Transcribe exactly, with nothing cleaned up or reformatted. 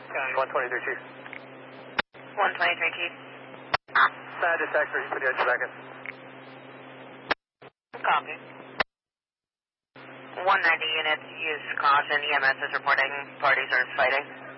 one twenty-three, Chief. one twenty-three, Chief. Sad detector, you put the engine back in. Copy. one ninety units, use caution. E M S is reporting parties are fighting.